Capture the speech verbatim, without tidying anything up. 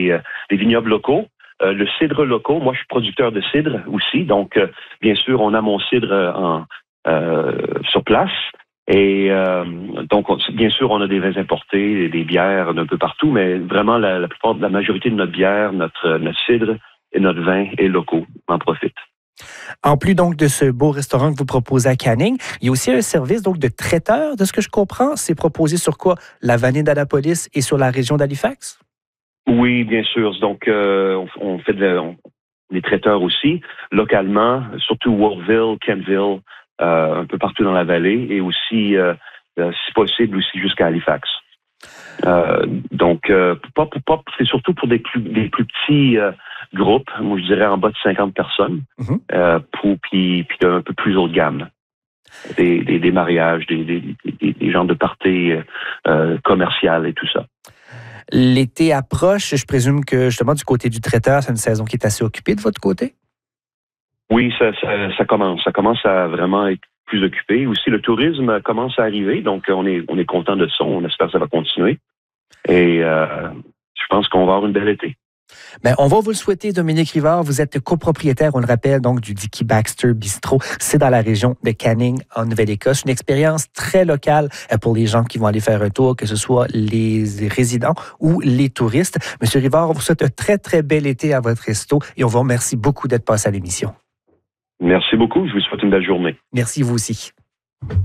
des, des vignobles locaux. Euh, le cidre local, moi je suis producteur de cidre aussi, donc euh, bien sûr on a mon cidre en, euh, sur place et euh, donc on, bien sûr on a des vins importés, des bières d'un peu partout, mais vraiment la, la plupart, la majorité de notre bière, notre, notre cidre et notre vin est locaux, on en profite. En plus donc de ce beau restaurant que vous proposez à Canning, il y a aussi un service donc de traiteur, de ce que je comprends. C'est proposé sur quoi? La vallée d'Annapolis et sur la région d'Halifax? Oui, bien sûr. Donc, euh, on, on fait de, on, des traiteurs aussi, localement, surtout Wolfville, Kentville, euh, un peu partout dans la vallée, et aussi, euh, euh, si possible, aussi jusqu'à Halifax. Euh, donc, euh, pas, pas, pas, c'est surtout pour des plus, des plus petits euh, groupes, moi je dirais en bas de cinquante personnes, mm-hmm. euh, pour, puis, puis un peu plus haut de gamme. Des, des, des mariages, des, des, des, des gens de parties euh, commerciales et tout ça. L'été approche, je présume que justement du côté du traiteur, c'est une saison qui est assez occupée de votre côté? Oui, ça, ça, ça commence. Ça commence à vraiment être plus occupé. Aussi, le tourisme commence à arriver, donc on est, on est content de ça. On espère que ça va continuer. Et euh, je pense qu'on va avoir une belle été. Bien, on va vous le souhaiter, Dominique Rivard. Vous êtes copropriétaire, on le rappelle, donc du Dickey Baxter Bistro. C'est dans la région de Canning, en Nouvelle-Écosse. Une expérience très locale pour les gens qui vont aller faire un tour, que ce soit les résidents ou les touristes. Monsieur Rivard, on vous souhaite un très, très bel été à votre resto et on vous remercie beaucoup d'être passé à l'émission. Merci beaucoup. Je vous souhaite une belle journée. Merci, vous aussi.